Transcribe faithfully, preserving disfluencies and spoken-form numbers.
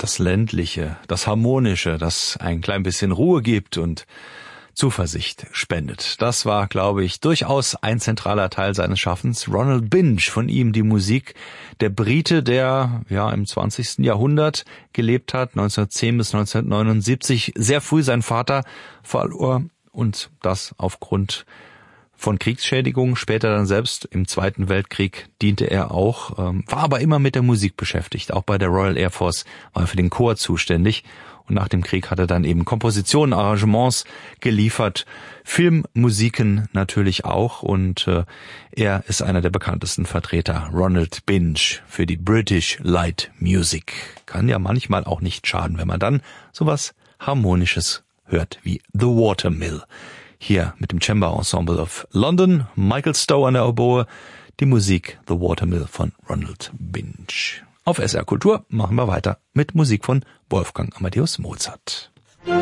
das Ländliche, das Harmonische, das ein klein bisschen Ruhe gibt und Zuversicht spendet. Das war, glaube ich, durchaus ein zentraler Teil seines Schaffens. Ronald Binge, von ihm die Musik. Der Brite, der ja im zwanzigsten Jahrhundert gelebt hat, neunzehnhundertzehn bis neunzehnhundertneunundsiebzig, sehr früh seinen Vater verlor und das aufgrund von Kriegsschädigungen. Später dann selbst im Zweiten Weltkrieg diente er auch, ähm, war aber immer mit der Musik beschäftigt. Auch bei der Royal Air Force war er für den Chor zuständig. Und nach dem Krieg hat er dann eben Kompositionen, Arrangements geliefert, Filmmusiken natürlich auch. Und äh, er ist einer der bekanntesten Vertreter, Ronald Binge, für die British Light Music. Kann ja manchmal auch nicht schaden, wenn man dann sowas Harmonisches hört wie The Watermill. Hier mit dem Chamber Ensemble of London, Michael Stowe an der Oboe, die Musik The Watermill von Ronald Binge. Auf S R Kultur machen wir weiter mit Musik von Wolfgang Amadeus Mozart.